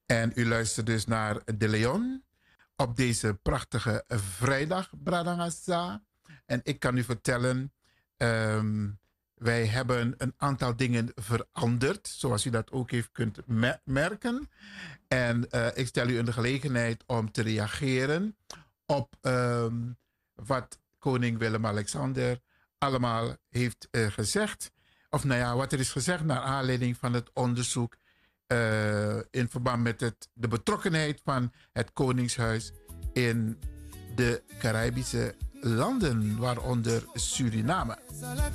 En u luistert dus naar De Leon op deze prachtige vrijdag, Bradangasa. En ik kan u vertellen, ehm, wij hebben een aantal dingen veranderd, zoals u dat ook heeft kunt merken. En ik stel u in de gelegenheid om te reageren op wat koning Willem-Alexander allemaal heeft gezegd. Of nou ja, wat er is gezegd naar aanleiding van het onderzoek in verband met de betrokkenheid van het Koningshuis in de Caribische landen, waaronder Suriname.